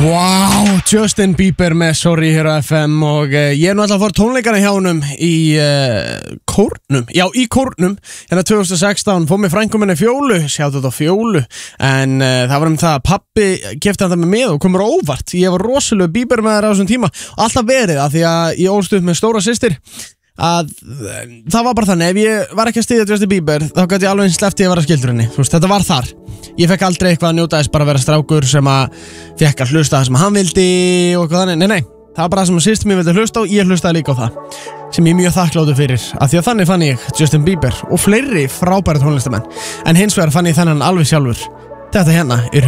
Wow, Justin Bieber með Sorry hér á FM og ég nú alltaf fór tónleikana hjá honum í Kórnum, já í Kórnum hérna 2016, fór með frænku minni Fjólu, sjáttu þetta á Fjólu en það var það að pappi keypti hann það með og komur óvart, ég var rosalega Bieber með þær á þessum tíma, alltaf verið af því að ég ólst upp með stóra systir að það var bara þannig, ef ég var ekki að styðja Justin Bieber þá gæti ég alveg eins sleppt ég að vera skildur henni, þú veist, þetta var þar ég fekk aldrei eitthvað að njóta þess bara að vera strákur sem að fekk að hlusta það sem hann vildi og eitthvað þannig, nei, það var bara það sem að systir mér vildi hlusta og ég hlustaði líka á það sem ég er mjög þakkláttur fyrir, af því að þannig fann ég Justin Bieber og fleiri frábæri tónlistamenn en hins vegar fann ég þennan alveg sjálfur, þetta hérna er